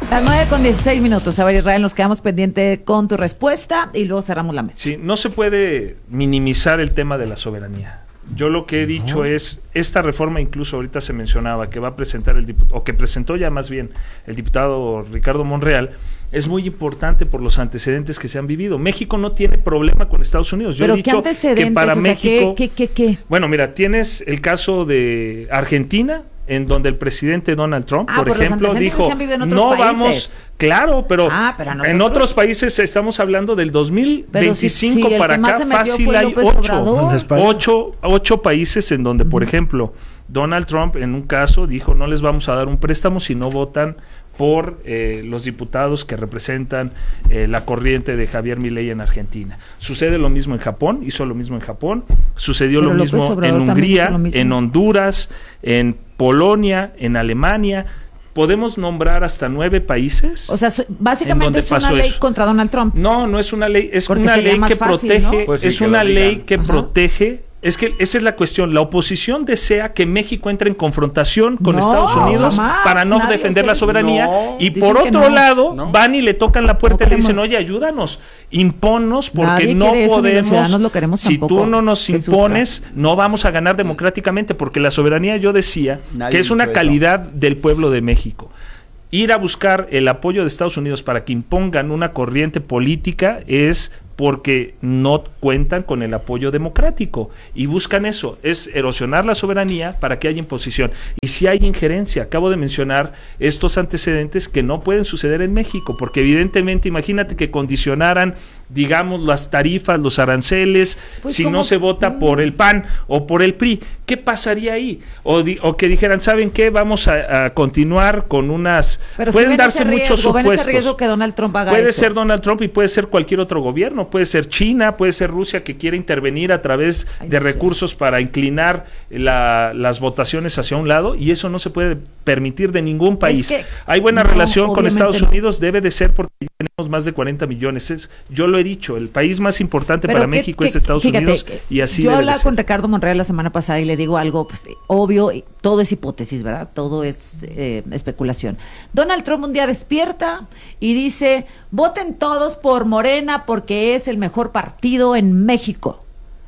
Las 9:16. A ver, Israel, nos quedamos pendiente con tu respuesta y luego cerramos la mesa. Sí, no se puede minimizar el tema de la soberanía. Yo lo que he dicho es, esta reforma incluso ahorita se mencionaba que va a presentar el diputado, o que presentó ya más bien el diputado Ricardo Monreal, es muy importante por los antecedentes que se han vivido. México no tiene problema con Estados Unidos. Yo ¿pero he dicho que para México... ¿Qué? Bueno, mira, tienes el caso de Argentina, en donde el presidente Donald Trump, por ejemplo, dijo, no vamos... Claro, pero en otros países estamos hablando del 2025 para acá, fácil hay 8 países en donde, por ejemplo, Donald Trump en un caso dijo, no les vamos a dar un préstamo si no votan por los diputados que representan la corriente de Javier Milei en Argentina. Sucede lo mismo en Japón, hizo lo mismo en Japón, sucedió lo mismo en Hungría, en Honduras, en Polonia, en Alemania. Podemos nombrar hasta 9 países. O sea, básicamente es una ley contra Donald Trump. No es una ley, es una ley que protege, pues sí, es una ley que protege. Es que esa es la cuestión. La oposición desea que México entre en confrontación con Estados Unidos para no defender la soberanía. Y por otro lado, van y le tocan la puerta y le dicen, oye, ayúdanos, imponnos, porque no podemos. Si tú no nos impones, no vamos a ganar democráticamente, porque la soberanía, yo decía, que es una calidad del pueblo de México. Ir a buscar el apoyo de Estados Unidos para que impongan una corriente política es porque no cuentan con el apoyo democrático y buscan eso, es erosionar la soberanía para que haya imposición. Y si hay injerencia, acabo de mencionar estos antecedentes que no pueden suceder en México, porque evidentemente imagínate que condicionaran, digamos, las tarifas, los aranceles, pues si no se vota por el PAN o por el PRI, ¿qué pasaría ahí? O que dijeran, ¿saben qué? Vamos a continuar con unas... Pero pueden si darse muchos supuestos. Ese riesgo que Donald Trump haga puede eso. ser Donald Trump y puede ser cualquier otro gobierno, puede ser China, puede ser Rusia que quiere intervenir a través de recursos para inclinar las votaciones hacia un lado, y eso no se puede permitir de ningún país. Hay buena relación con Estados Unidos, debe de ser porque tenemos más de 40 millones. Yo lo he dicho, el país más importante para México es Estados Unidos, y así debe de ser. Yo hablaba con Ricardo Monreal la semana pasada y le digo algo pues, obvio, todo es hipótesis, ¿verdad? Todo es especulación. Donald Trump un día despierta y dice, voten todos por Morena porque es el mejor partido en México.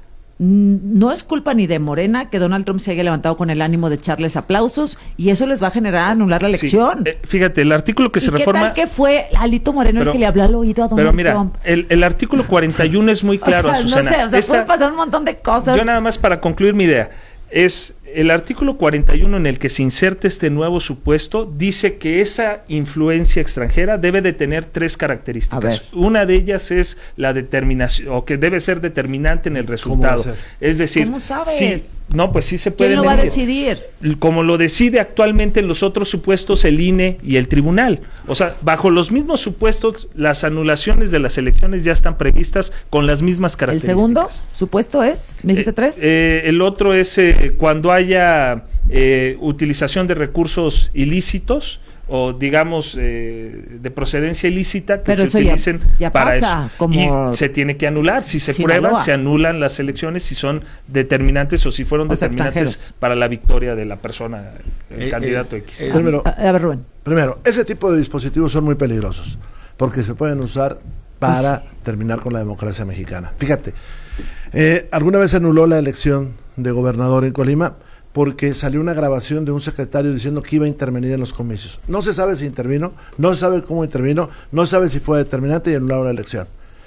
No es culpa ni de Morena que Donald Trump se haya levantado con el ánimo de echarles aplausos, y eso les va a generar anular la elección. Sí, fíjate, el artículo que se reforma... ¿Qué tal que fue Alito Moreno el que le habló al oído a Donald Trump? Pero mira, el artículo 41 es muy claro, Susana. No sé, puede pasar un montón de cosas. Yo nada más para concluir mi idea, es el artículo 41 en el que se inserta este nuevo supuesto, dice que esa influencia extranjera debe de tener 3 características. Una de ellas es la determinación, o que debe ser determinante en el resultado. Es decir, ¿cómo sabes? Sí se puede ¿Quién lo va a decidir? Como lo decide actualmente en los otros supuestos el INE y el tribunal. O sea, bajo los mismos supuestos, las anulaciones de las elecciones ya están previstas con las mismas características. ¿El segundo supuesto es? ¿Me dijiste 3? El otro es cuando haya utilización de recursos ilícitos o digamos de procedencia ilícita que se utilicen para eso, y se tiene que anular, si se prueban, se anulan las elecciones si son determinantes o si fueron determinantes para la victoria de la persona, el candidato X. A ver, Rubén. Primero, ese tipo de dispositivos son muy peligrosos porque se pueden usar para terminar con la democracia mexicana. Fíjate, alguna vez se anuló la elección de gobernador en Colima porque salió una grabación de un secretario diciendo que iba a intervenir en los comicios. No se sabe si intervino, no se sabe cómo intervino, no se sabe si fue determinante y anularon la elección.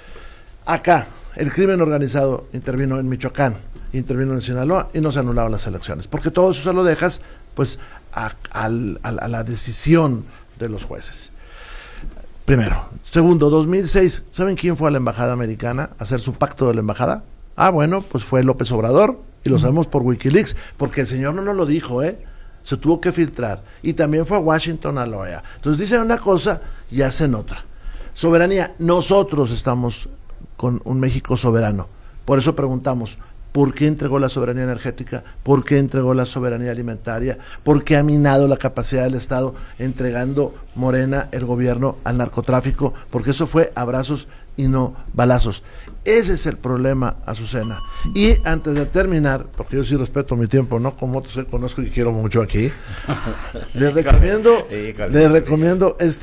Acá, el crimen organizado intervino en Michoacán, intervino en Sinaloa y no se anularon las elecciones, porque todo eso se lo dejas pues a la decisión de los jueces. Primero. Segundo, 2006, ¿saben quién fue a la embajada americana a hacer su pacto de la embajada? Bueno, pues fue López Obrador, y lo sabemos por Wikileaks, porque el señor no nos lo dijo, se tuvo que filtrar, y también fue a Washington, a la OEA. Entonces dicen una cosa y hacen otra. Soberanía, nosotros estamos con un México soberano, por eso preguntamos, ¿por qué entregó la soberanía energética? ¿Por qué entregó la soberanía alimentaria? ¿Por qué ha minado la capacidad del Estado entregando Morena, el gobierno, al narcotráfico? Porque eso fue abrazos y no balazos. Ese es el problema, Azucena. Y antes de terminar, porque yo sí respeto mi tiempo, no como otros que conozco y quiero mucho aquí, les recomiendo este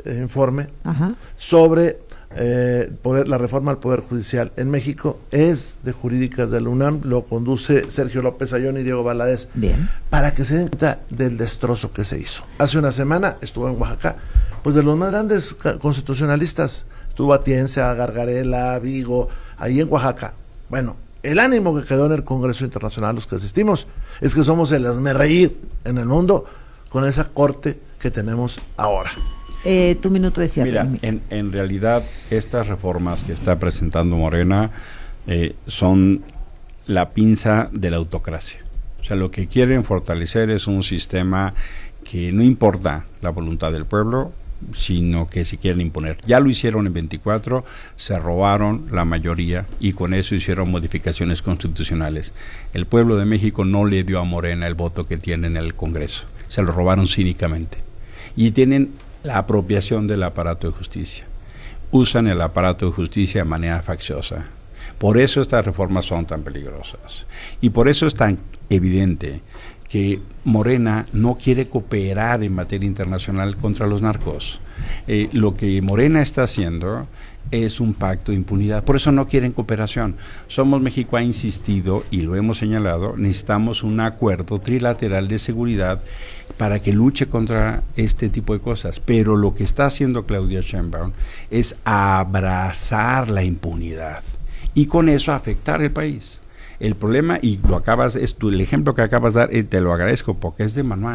informe sobre la reforma al Poder Judicial en México. Es de Jurídicas de la UNAM, lo conduce Sergio López Ayón y Diego Valadez. Bien. Para que se den cuenta del destrozo que se hizo. Hace una semana estuvo en Oaxaca, pues de los más grandes constitucionalistas. Estuvo Atienza, Gargarela, Vigo, ahí en Oaxaca. Bueno, el ánimo que quedó en el Congreso Internacional, los que asistimos, es que somos el hazmerreír en el mundo con esa corte que tenemos ahora. Tu minuto de cierre. Mira, en realidad estas reformas que está presentando Morena son la pinza de la autocracia. O sea, lo que quieren fortalecer es un sistema que no importa la voluntad del pueblo, sino que se quieren imponer. Ya lo hicieron en 24, se robaron la mayoría y con eso hicieron modificaciones constitucionales. El pueblo de México no le dio a Morena el voto que tiene en el Congreso. Se lo robaron cínicamente. Y tienen la apropiación del aparato de justicia. Usan el aparato de justicia de manera facciosa. Por eso estas reformas son tan peligrosas. Y por eso es tan evidente que Morena no quiere cooperar en materia internacional contra los narcos. Lo que Morena está haciendo es un pacto de impunidad. Por eso no quieren cooperación. Somos México ha insistido, y lo hemos señalado, necesitamos un acuerdo trilateral de seguridad para que luche contra este tipo de cosas. Pero lo que está haciendo Claudia Sheinbaum es abrazar la impunidad y con eso afectar el país. El problema, y el ejemplo que acabas de dar, te lo agradezco porque es de manual.